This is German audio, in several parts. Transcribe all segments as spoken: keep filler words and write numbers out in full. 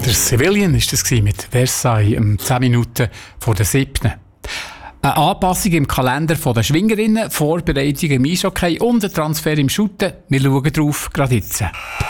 Der Civilian war das mit Versailles um zehn Minuten vor der siebten. Eine Anpassung im Kalender der Schwingerinnen, Vorbereitung im Eishockey und ein Transfer im Shooten. Wir schauen drauf, gerade jetzt.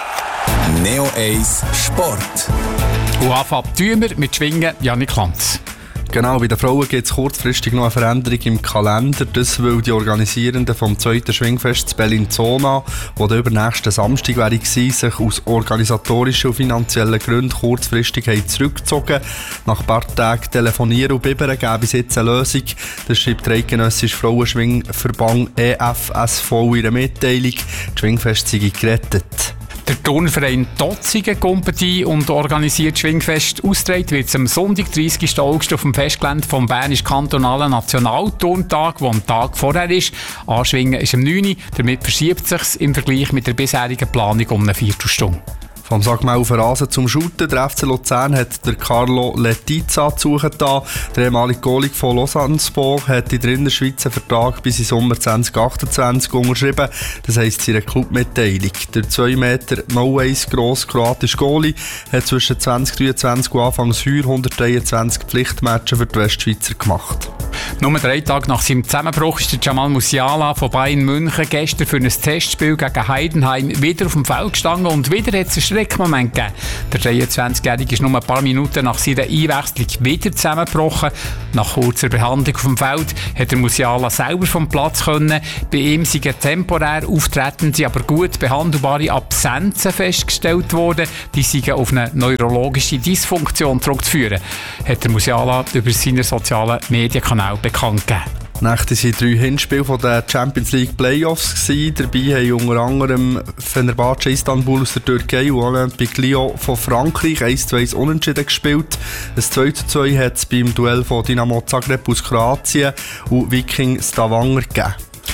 Neo eins Sport. Und anfangen tun wir mit Schwingen, Janik Lanz. Genau, bei den Frauen gibt es kurzfristig noch eine Veränderung im Kalender. Das, weil die Organisierenden vom zweiten Schwingfest in Bellinzona, wo der übernächste Samstag wäre gewesen, sich aus organisatorischen und finanziellen Gründen kurzfristig haben zurückgezogen. Nach ein paar Tagen telefonieren und bibbern gäbe es jetzt eine Lösung. Das schreibt der eidgenössische Frauenschwingverband E F S V in einer Mitteilung. Die Schwingfeste sei gerettet. Der Turnverein Totzigen kommt ein und organisiert Schwingfest. Ausgetragen wird es am Sonntag, dreißigsten August, auf dem Festgelände vom Bernischen Kantonalen Nationalturntag, der am Tag vorher ist. Anschwingen ist am neunten Damit verschiebt es sich im Vergleich mit der bisherigen Planung um eine Viertelstunde. Vom Sagmaufer Rasen zum Shooten. Der F C Luzern hat der Carlo Letizia zugetan. Der ehemalige Goalie von Lausanne-Sport hat in der Innerschweiz einen Vertrag bis in Sommer zwanzig achtundzwanzig unterschrieben. Das heisst, seine Clubmitteilung. Der zwei Meter null eins grosse kroatische Goalie hat zwischen zwanzig dreiundzwanzig und Anfang Heuer hundertdreiundzwanzig Pflichtmatches für die Westschweizer gemacht. Nur drei Tage nach seinem Zusammenbruch ist der Jamal Musiala von Bayern München gestern für ein Testspiel gegen Heidenheim wieder auf dem Feld gestanden und wieder hat es einen Schreckmoment gegeben. Der dreiundzwanzigjährige ist nur ein paar Minuten nach seiner Einwechslung wieder zusammengebrochen. Nach kurzer Behandlung auf dem Feld hat der Musiala selber vom Platz können. Bei ihm sind temporär auftretende, aber gut behandelbare Absenzen festgestellt worden. Die sind auf eine neurologische Dysfunktion zurückzuführen, hat der Musiala über seinen sozialen Medienkanal bekannt gegeben. Nächte waren drei Hinspiele der Champions League Playoffs gewesen. Dabei haben unter anderem Fenerbahce Istanbul aus der Türkei und Olympique Lyon von Frankreich eins zu eins unentschieden gespielt. Ein zwei zu zwei hat es beim Duell von Dinamo Zagreb aus Kroatien und Viking Stavanger gegeben.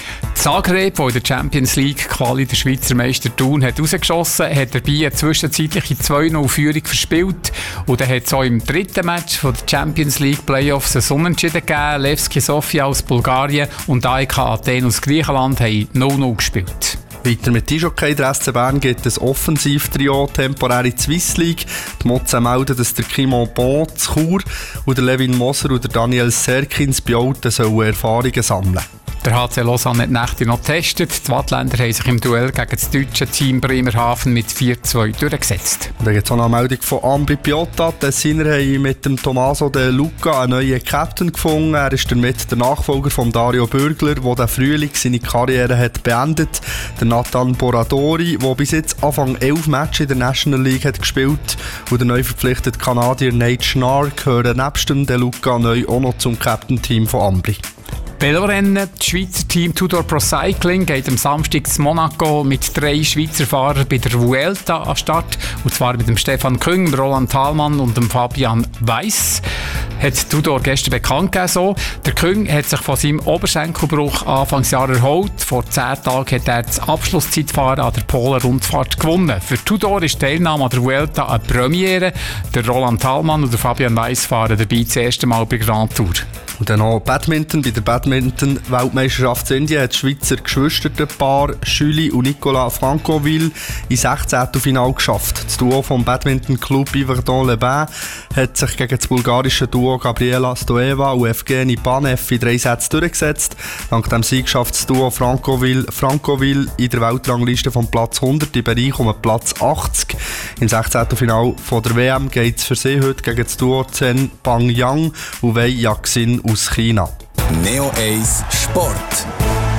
Zagreb, der in der Champions League Quali der Schweizer Meister Thun hat rausgeschossen, hat dabei eine zwischenzeitliche zwei null Führung verspielt. Und dann hat es auch im dritten Match von der Champions League Playoffs ein Unentschieden gegeben. Levski Sofia aus Bulgarien und A E K Athen aus Griechenland haben null null gespielt. Weiter mit Eishockey. Der S C Bern gibt ein Offensivtrio temporär in die Swiss League. Die Motze melden, dass der Kimon Bon zu Chur und der Levin Moser und der Daniel Serkins bei Alten sollen Erfahrungen sammeln. Der H C Lausanne hat Nächte noch getestet. Die Wattländer haben sich im Duell gegen das deutsche Team Bremerhaven mit vier zu zwei durchgesetzt. Da gibt es auch noch eine Meldung von Ambri Piotta. Die Tessiner haben mit dem Tommaso De Luca einen neuen Captain gefunden. Er ist damit der Nachfolger von Dario Bürgler, der den Frühling seine Karriere hat beendet. Der Nathan Boradori, der bis jetzt Anfang elf Matches in der National League hat gespielt. Und der neu verpflichtete Kanadier Nate Schnarr gehören nebst dem De Luca neu auch noch zum Captain-Team von Ambri. Velorennen. Das Schweizer Team Tudor Pro Cycling geht am Samstag in Monaco mit drei Schweizer Fahrern bei der Vuelta an Start. Und zwar mit dem Stefan Küng, dem Roland Thalmann und dem Fabian Weiss. Hat Tudor gestern bekannt gegeben. So. Der Küng hat sich von seinem Oberschenkelbruch Anfangsjahr erholt. Vor zehn Tagen hat er das Abschlusszeitfahren an der Polen-Rundfahrt gewonnen. Für Tudor ist die Teilnahme an der Vuelta eine Premiere. Der Roland Thalmann und der Fabian Weiss fahren dabei das erste Mal bei Grand Tour. Und dann noch Badminton. Bei der Badminton-Weltmeisterschaft in Indien hat das Schweizer Geschwisterpaar Julie und Nicolas Francoville ins Sechzehntelfinale geschafft. Das Duo vom Badminton-Club Yverdon-les-Bains hat sich gegen das bulgarische Duo Gabriela Stoeva und Evgeny Panev in drei Sätzen durchgesetzt. Dank dem Sieg schafft das Duo Francoville, Francoville in der Weltrangliste vom Platz hundert im Bereich um Platz achtzig. Im Sechzehntelfinale der W M geht es für sie heute gegen das Duo Chen Bangyang und Wei Yaxin aus China. Neo eins Sport.